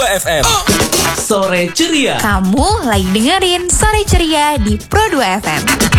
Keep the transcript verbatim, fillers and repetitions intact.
F M. Sore Ceria. Kamu lagi dengerin Sore Ceria di Pro dua F M.